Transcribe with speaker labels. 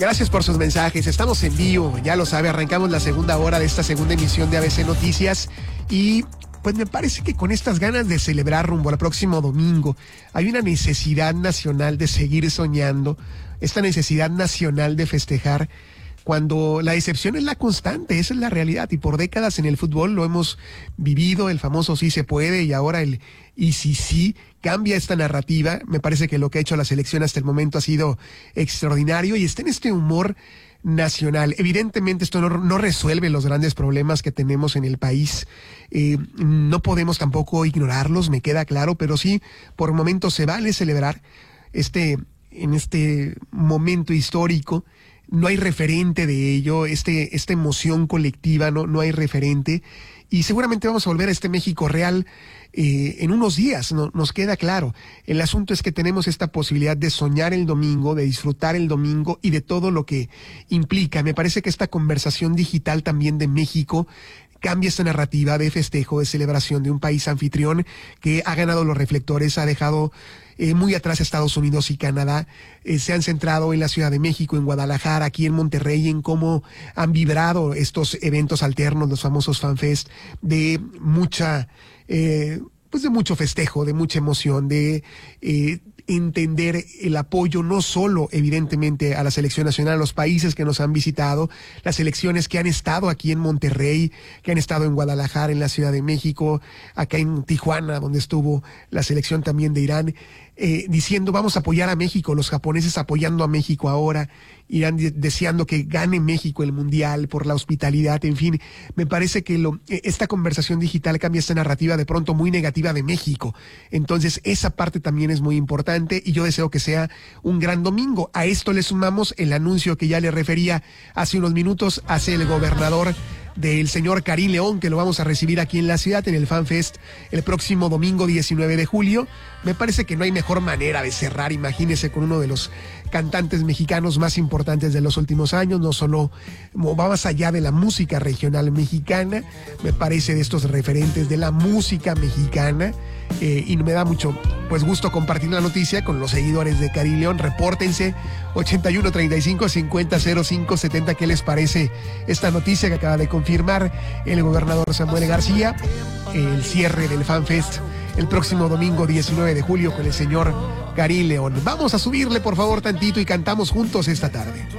Speaker 1: Gracias por sus mensajes. Estamos en vivo, ya lo sabe, arrancamos la segunda hora de esta segunda emisión de ABC Noticias y pues me parece que con estas ganas de celebrar rumbo al próximo domingo hay una necesidad nacional de seguir soñando, esta necesidad nacional de festejar cuando la decepción es la constante, esa es la realidad y por décadas en el fútbol lo hemos vivido, el famoso sí se puede y ahora el y sí cambia esta narrativa. Me parece que lo que ha hecho la selección hasta el momento ha sido extraordinario y está en este humor nacional. Evidentemente esto no resuelve los grandes problemas que tenemos en el país, no podemos tampoco ignorarlos, me queda claro, pero sí, por momentos se vale celebrar en este momento histórico. No hay referente de ello, esta emoción colectiva, no hay referente, y seguramente vamos a volver a este México real en unos días, nos queda claro. El asunto es que tenemos esta posibilidad de soñar el domingo, de disfrutar el domingo y de todo lo que implica. Me parece que esta conversación digital también de México cambia esta narrativa de festejo, de celebración de un país anfitrión que ha ganado los reflectores, ha dejado muy atrás Estados Unidos y Canadá, se han centrado en la Ciudad de México, en Guadalajara, aquí en Monterrey, en cómo han vibrado estos eventos alternos, los famosos FanFest, de mucha, pues de mucho festejo, de mucha emoción, de entender el apoyo no solo evidentemente a la selección nacional, a los países que nos han visitado, las selecciones que han estado aquí en Monterrey, que han estado en Guadalajara, en la Ciudad de México, acá en Tijuana, donde estuvo la selección también de Irán, diciendo vamos a apoyar a México, los japoneses apoyando a México ahora, Irán deseando que gane México el Mundial por la hospitalidad, en fin, me parece que esta conversación digital cambia esta narrativa de pronto muy negativa de México, entonces esa parte también es muy importante y yo deseo que sea un gran domingo. A esto le sumamos el anuncio que ya le refería hace unos minutos, hace el gobernador del señor Karim León, que lo vamos a recibir aquí en la ciudad, en el FanFest, el próximo domingo 19 de julio. Me parece que no hay mejor manera de cerrar, imagínese, con uno de los cantantes mexicanos más importantes de los últimos años, no solo va más allá de la música regional mexicana, me parece de estos referentes de la música mexicana, y me da mucho pues gusto compartir la noticia con los seguidores de Karim León. Repórtense 81 35 50 05 70. ¿Qué les parece esta noticia que acaba de confirmar el gobernador Samuel García? El cierre del FanFest el próximo domingo 19 de julio con el señor Karim León. Vamos a subirle por favor tantito y cantamos juntos esta tarde.